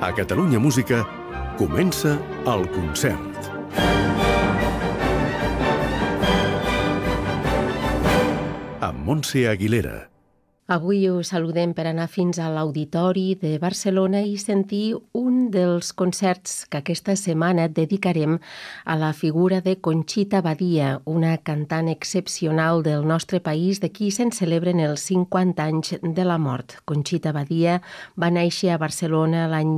A Catalunya Música comença el concert. Amb Montse Aguilera. Avui us saludem per anar fins a l'Auditori de Barcelona i sentir un dels concerts que aquesta setmana dedicarem a la figura de Conxita Badia, una cantant excepcional del nostre país de qui se'n celebren els 50 anys de la mort. Conxita Badia va néixer a Barcelona l'any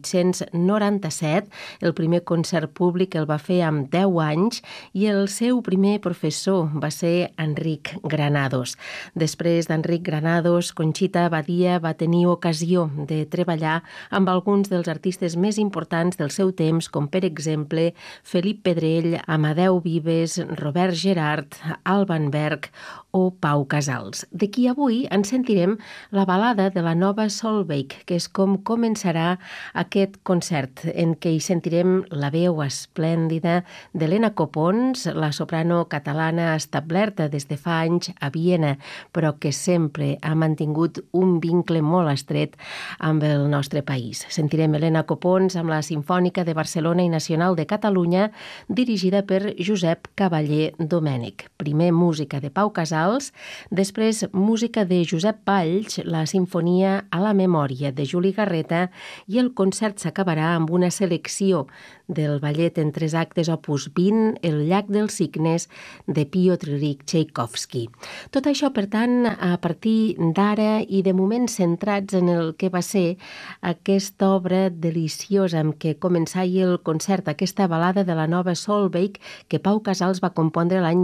1897, el primer concert públic el va fer amb 10 anys i el seu primer professor va ser Enric Granados. Després d'Enric Granados, Conxita Badia va tenir ocasió de treballar amb alguns dels artistes més importants del seu temps, com per exemple Felip Pedrell, Amadeu Vives, Robert Gerhard, Alban Berg o Pau Casals. De qui avui ens sentirem la balada de la Nova Solveig, que és com començarà aquest concert, en què hi sentirem la veu esplèndida d'Helena Copons, la soprano catalana establerta des de fa anys a Viena, però que sempre ha mantingut un vincle molt estret amb el nostre país. Sentirem Helena Copons amb la Simfònica de Barcelona i Nacional de Catalunya, dirigida per Josep Cavaller Domènech. Primer música de Pau Casals, després música de Josep Valls, la Simfonia a la Memòria de Juli Garreta i el concert s'acabarà amb una selecció del ballet en 3 actes opus 20, El llac dels cignes, de Piotr Ilyich Txaikovski. Tot això, per tant, a partir d'ara i de moments centrats en el que va ser aquesta obra deliciosa amb què començà el concert, aquesta balada de la Nova Solveig que Pau Casals va compondre l'any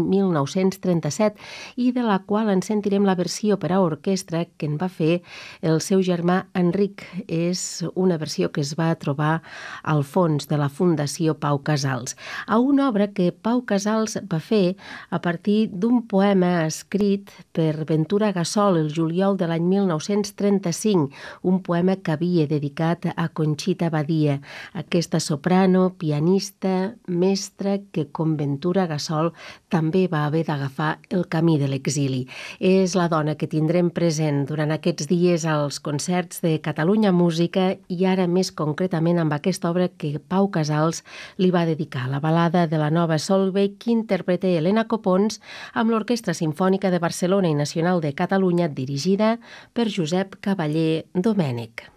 1937 i de la qual en sentirem la versió per a orquestra que en va fer el seu germà Enric. És una versió que es va trobar al fons de la Fundació Pau Casals, a una obra que Pau Casals va fer a partir d'un poema escrit per Ventura Gassol el juliol de l'any 1935, un poema que havia dedicat a Conxita Badia, aquesta soprano, pianista, mestra que, com Ventura Gassol, també va haver d'agafar el camí de l'exili. És la dona que tindrem present durant aquests dies als concerts de Catalunya Música i ara més concretament amb aquesta obra que Pau Casals li va dedicar, la balada de la Nova Solveig, que interpreta Helena Copons amb l'Orquestra Simfònica de Barcelona i Nacional de Catalunya, dirigida per Josep Cavaller Domènech.